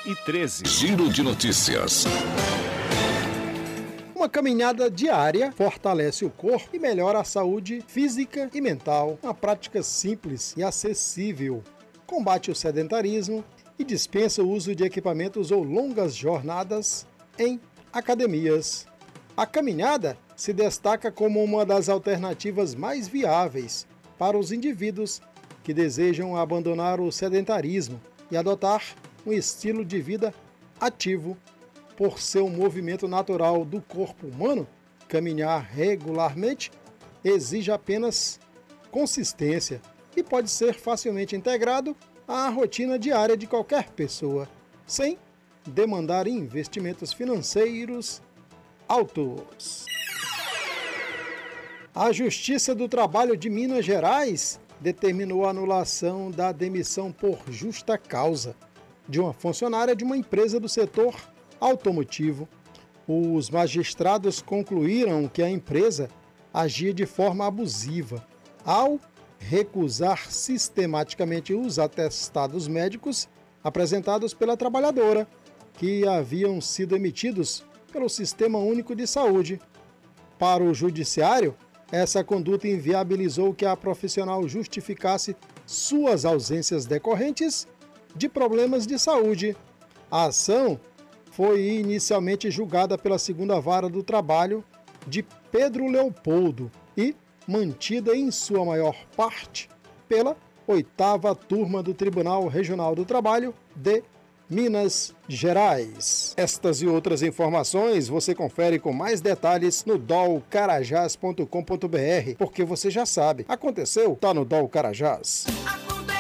1h13. Giro de notícias. Uma caminhada diária fortalece o corpo e melhora a saúde física e mental. Uma prática simples e acessível. Combate o sedentarismo e dispensa o uso de equipamentos ou longas jornadas em academias. A caminhada se destaca como uma das alternativas mais viáveis para os indivíduos que desejam abandonar o sedentarismo e adotar um estilo de vida ativo. Por ser um movimento natural do corpo humano, caminhar regularmente exige apenas consistência e pode ser facilmente integrado à rotina diária de qualquer pessoa, sem demandar investimentos financeiros altos. A Justiça do Trabalho de Minas Gerais determinou a anulação da demissão por justa causa de uma funcionária de uma empresa do setor automotivo. Os magistrados concluíram que a empresa agia de forma abusiva ao recusar sistematicamente os atestados médicos apresentados pela trabalhadora, que haviam sido emitidos pelo Sistema Único de Saúde. Para o Judiciário, essa conduta inviabilizou que a profissional justificasse suas ausências decorrentes de problemas de saúde. A ação foi inicialmente julgada pela 2ª Vara do Trabalho de Pedro Leopoldo e mantida em sua maior parte pela 8ª Turma do Tribunal Regional do Trabalho de Minas Gerais. Estas e outras informações você confere com mais detalhes no dolcarajás.com.br, porque você já sabe, aconteceu, tá no Dol Carajás.